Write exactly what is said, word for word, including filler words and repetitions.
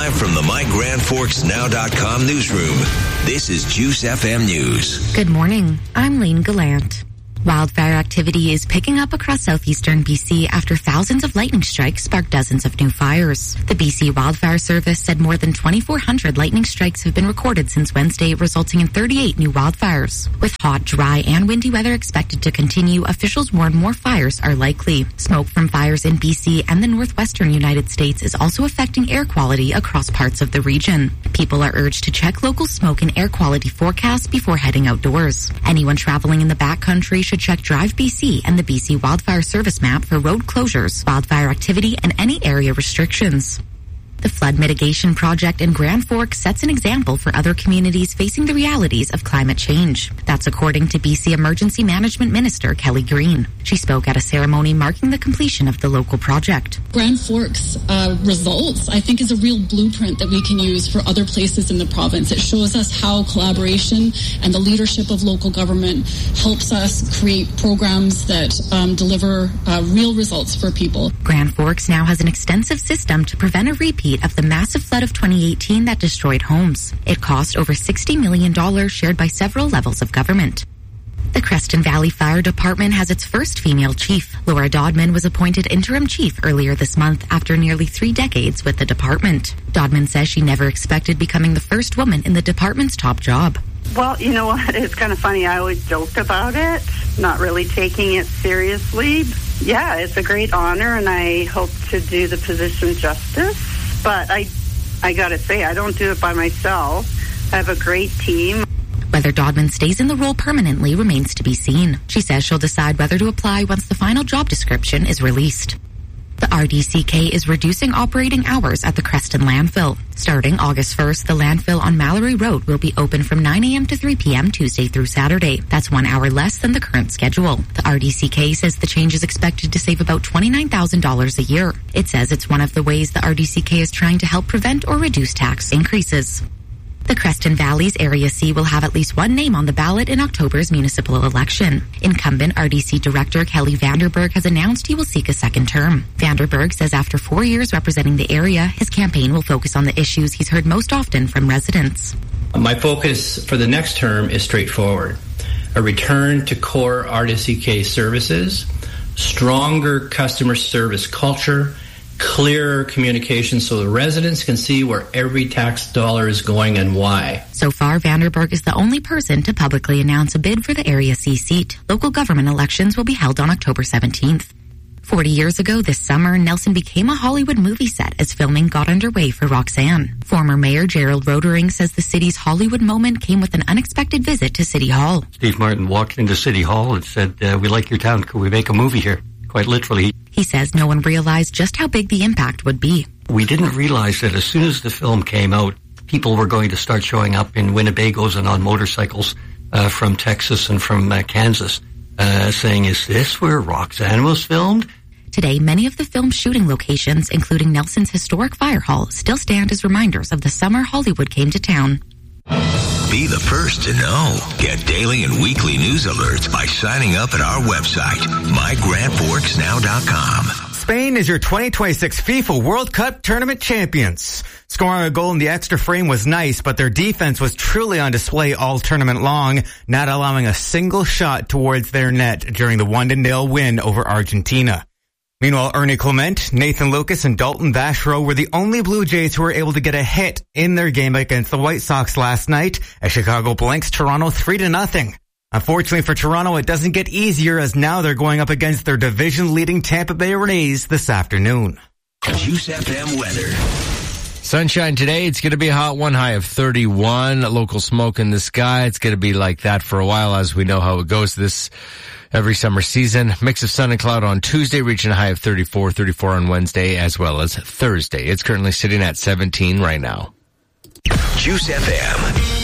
Live from the My Grand Forks Now dot com newsroom, this is Juice F M News. Good morning. I'm Lane Gallant. Wildfire activity is picking up across southeastern B C after thousands of lightning strikes sparked dozens of new fires. The B C Wildfire Service said more than twenty-four hundred lightning strikes have been recorded since Wednesday, resulting in thirty-eight new wildfires. With hot, dry, and windy weather expected to continue, officials warn more fires are likely. Smoke from fires in B C and the northwestern United States is also affecting air quality across parts of the region. People are urged to check local smoke and air quality forecasts before heading outdoors. Anyone traveling in the backcountry should check Drive B C and the B C Wildfire Service map for road closures, wildfire activity, and any area restrictions. The Flood Mitigation Project in Grand Forks sets an example for other communities facing the realities of climate change. That's according to B C Emergency Management Minister Kelly Green. She spoke at a ceremony marking the completion of the local project. Grand Forks uh, results, I think, is a real blueprint that we can use for other places in the province. It shows us how collaboration and the leadership of local government helps us create programs that um, deliver uh, real results for people. Grand Forks now has an extensive system to prevent a repeat of the massive flood of twenty eighteen that destroyed homes. It cost over sixty million dollars, shared by several levels of government. The Creston Valley Fire Department has its first female chief. Laura Dodman was appointed interim chief earlier this month after nearly three decades with the department. Dodman says she never expected becoming the first woman in the department's top job. Well, you know what? It's kind of funny. I always joked about it, not really taking it seriously. Yeah, it's a great honor, and I hope to do the position justice. But I, I got to say, I don't do it by myself. I have a great team. Whether Dodman stays in the role permanently remains to be seen. She says she'll decide whether to apply once the final job description is released. The R D C K is reducing operating hours at the Creston landfill. Starting August first, the landfill on Mallory Road will be open from nine a.m. to three p.m. Tuesday through Saturday. That's one hour less than the current schedule. The R D C K says the change is expected to save about twenty-nine thousand dollars a year. It says it's one of the ways the R D C K is trying to help prevent or reduce tax increases. The Creston Valley's Area C will have at least one name on the ballot in October's municipal election. Incumbent R D C Director Kelly Vanderberg has announced he will seek a second term. Vanderberg says after four years representing the area, his campaign will focus on the issues he's heard most often from residents. My focus for the next term is straightforward. A return to core R D C K services, stronger customer service culture, clearer communication so the residents can see where every tax dollar is going and why. So far, Vanderberg is the only person to publicly announce a bid for the Area C seat. Local government elections will be held on October seventeenth. Forty years ago this summer, Nelson became a Hollywood movie set as filming got underway for Roxanne. Former Mayor Gerald Rodering says the city's Hollywood moment came with an unexpected visit to City Hall. Steve Martin walked into City Hall and said, uh, we like your town, could we make a movie here? Quite literally. He says no one realized just how big the impact would be. We didn't realize that as soon as the film came out, people were going to start showing up in Winnebagos and on motorcycles uh, from Texas and from uh, Kansas, uh, saying, is this where Roxanne was filmed? Today, many of the film's shooting locations, including Nelson's historic fire hall, still stand as reminders of the summer Hollywood came to town. Be the first to know. Get daily and weekly news alerts by signing up at our website, my grand forks now dot com. Spain is your twenty twenty-six FIFA World Cup tournament champions. Scoring a goal in the extra frame was nice, but their defense was truly on display all tournament long, not allowing a single shot towards their net during the one to nil win over Argentina. Meanwhile, Ernie Clement, Nathan Lucas, and Dalton Vachereau were the only Blue Jays who were able to get a hit in their game against the White Sox last night as Chicago blanks Toronto three to nothing. Unfortunately for Toronto, it doesn't get easier as now they're going up against their division-leading Tampa Bay Rays this afternoon. Juice F M weather. Sunshine today. It's going to be a hot one, high of thirty-one. Local smoke in the sky. It's going to be like that for a while, as we know how it goes this every summer season. Mix of sun and cloud on Tuesday, reaching a high of thirty-four, thirty-four on Wednesday, as well as Thursday. It's currently sitting at seventeen right now. Juice F M.